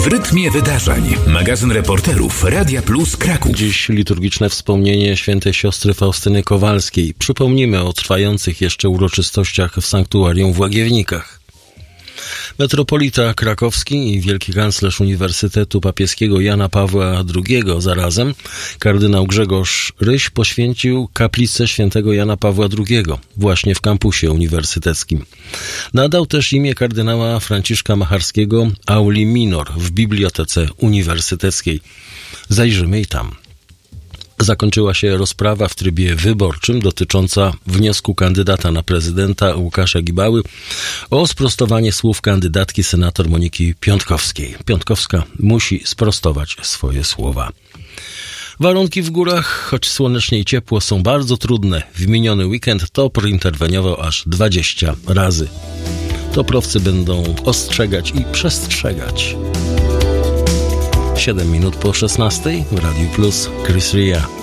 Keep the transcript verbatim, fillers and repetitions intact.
W rytmie wydarzeń. Magazyn reporterów Radia Plus Kraków. Dziś liturgiczne wspomnienie świętej siostry Faustyny Kowalskiej. Przypomnimy o trwających jeszcze uroczystościach w sanktuarium w Łagiewnikach. Metropolita krakowski i wielki kanclerz Uniwersytetu Papieskiego Jana Pawła drugiego zarazem, kardynał Grzegorz Ryś, poświęcił kaplicę świętego Jana Pawła drugiego właśnie w kampusie uniwersyteckim. Nadał też imię kardynała Franciszka Macharskiego Auli Minor w Bibliotece Uniwersyteckiej. Zajrzymy i tam. Zakończyła się rozprawa w trybie wyborczym dotycząca wniosku kandydata na prezydenta Łukasza Gibały o sprostowanie słów kandydatki senator Moniki Piątkowskiej. Piątkowska musi sprostować swoje słowa. Warunki w górach, choć słonecznie i ciepło, są bardzo trudne. W miniony weekend TOPR interweniował aż dwadzieścia razy. Toprowcy będą ostrzegać i przestrzegać. siedem minut po szesnastej w Radiu Plus Chris Ria.